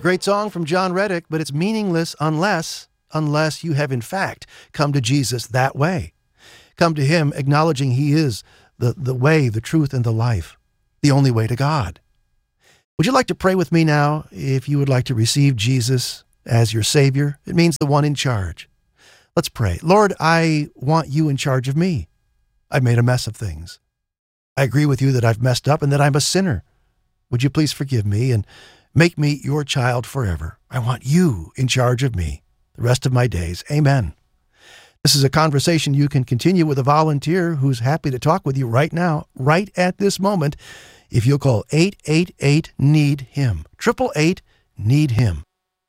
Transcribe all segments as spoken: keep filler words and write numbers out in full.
great song from John Reddick, but it's meaningless unless, unless you have in fact come to Jesus that way. Come to him acknowledging he is the, the way, the truth, and the life, the only way to God. Would you like to pray with me now if you would like to receive Jesus as your Savior? It means the one in charge. Let's pray. Lord, I want you in charge of me. I've made a mess of things. I agree with you that I've messed up and that I'm a sinner. Would you please forgive me and make me your child forever? I want you in charge of me the rest of my days. Amen. This is a conversation you can continue with a volunteer who's happy to talk with you right now, right at this moment, if you'll call eight eight eight, need him. eight eight eight, need him.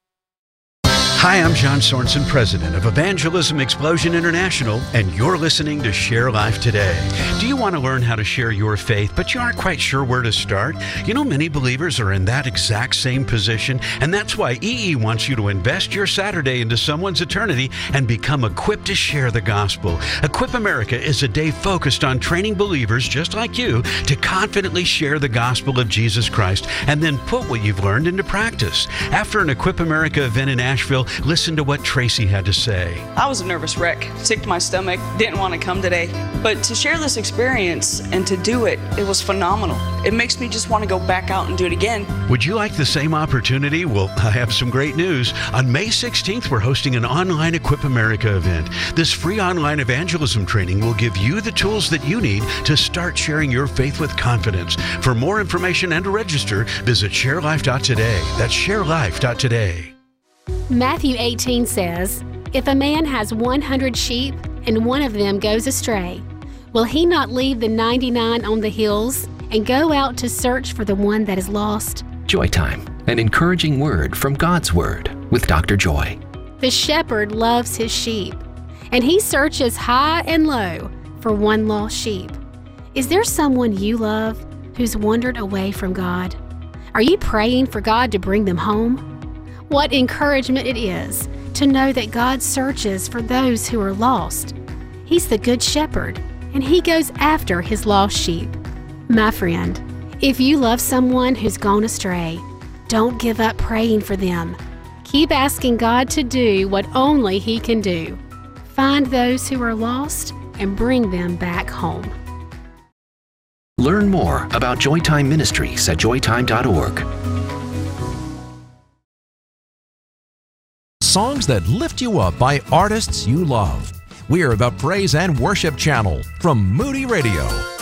Hi, I'm John Sorensen, president of Evangelism Explosion International, and you're listening to Share Life Today. Do you want to learn how to share your faith, but you aren't quite sure where to start? You know, many believers are in that exact same position, and that's why E E wants you to invest your Saturday into someone's eternity and become equipped to share the gospel. Equip America is a day focused on training believers just like you to confidently share the gospel of Jesus Christ and then put what you've learned into practice. After an Equip America event in Asheville, listen to what Tracy had to say. I was a nervous wreck, sick to my stomach, didn't want to come today. But to share this experience and to do it, it was phenomenal. It makes me just want to go back out and do it again. Would you like the same opportunity? Well, I have some great news. On May sixteenth, we're hosting an online Equip America event. This free online evangelism training will give you the tools that you need to start sharing your faith with confidence. For more information and to register, visit share life dot today. That's share life dot today. Matthew eighteen says, "If a man has one hundred sheep and one of them goes astray, will he not leave the ninety-nine on the hills and go out to search for the one that is lost?" Joy Time, an encouraging word from God's Word with Doctor Joy. The shepherd loves his sheep, and he searches high and low for one lost sheep. Is there someone you love who's wandered away from God? Are you praying for God to bring them home? What encouragement it is to know that God searches for those who are lost. He's the good shepherd, and he goes after his lost sheep. My friend, if you love someone who's gone astray, don't give up praying for them. Keep asking God to do what only he can do. Find those who are lost and bring them back home. Learn more about Joytime Ministries at joy time dot org. Songs that lift you up by artists you love. We are the Praise and Worship Channel from Moody Radio.